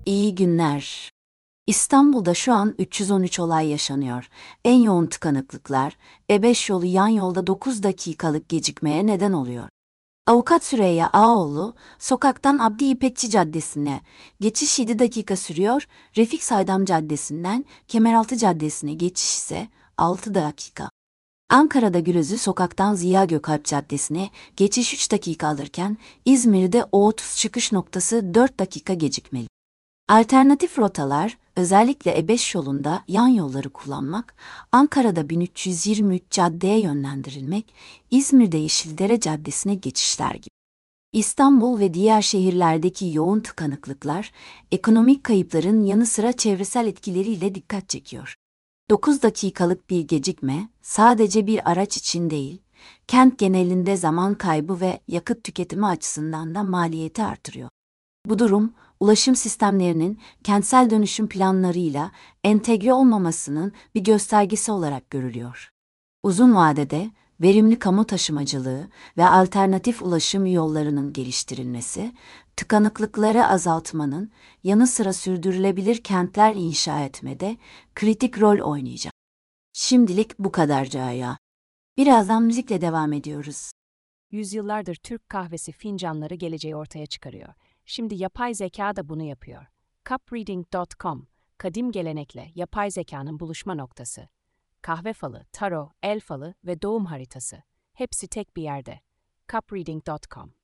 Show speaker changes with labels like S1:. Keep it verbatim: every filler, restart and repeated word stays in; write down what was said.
S1: İyi günler. İstanbul'da şu an üç yüz on üç olay yaşanıyor. En yoğun tıkanıklıklar, E beş yolu yan yolda dokuz dakikalık gecikmeye neden oluyor. Avukat Süreyya Ağoğlu, sokaktan Abdi İpekçi Caddesi'ne geçiş yedi dakika sürüyor, Refik Saydam Caddesi'nden Kemeraltı Caddesi'ne geçiş ise altı dakika. Ankara'da Gürözü Sokak'tan Ziya Gökalp Caddesi'ne geçiş üç dakika alırken İzmir'de O otuz çıkış noktası dört dakika gecikmeli. Alternatif rotalar, özellikle E beş yolunda yan yolları kullanmak, Ankara'da bin üç yüz yirmi üç caddeye yönlendirilmek, İzmir'de Yeşildere Caddesi'ne geçişler gibi. İstanbul ve diğer şehirlerdeki yoğun tıkanıklıklar, ekonomik kayıpların yanı sıra çevresel etkileriyle dikkat çekiyor. dokuz dakikalık bir gecikme, sadece bir araç için değil, kent genelinde zaman kaybı ve yakıt tüketimi açısından da maliyeti artırıyor. Bu durum, ulaşım sistemlerinin kentsel dönüşüm planlarıyla entegre olmamasının bir göstergesi olarak görülüyor. Uzun vadede, verimli kamu taşımacılığı ve alternatif ulaşım yollarının geliştirilmesi, tıkanıklıkları azaltmanın yanı sıra sürdürülebilir kentler inşa etmede kritik rol oynayacak. Şimdilik bu kadar Caya. Birazdan müzikle devam ediyoruz.
S2: Yüzyıllardır Türk kahvesi fincanları geleceği ortaya çıkarıyor. Şimdi yapay zeka da bunu yapıyor. cup reading nokta com, kadim gelenekle yapay zekanın buluşma noktası. Kahve falı, tarot, el falı ve doğum haritası. Hepsi tek bir yerde. cup reading nokta com